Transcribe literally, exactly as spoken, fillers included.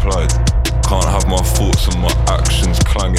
multiplied. Can't have my thoughts and my actions clank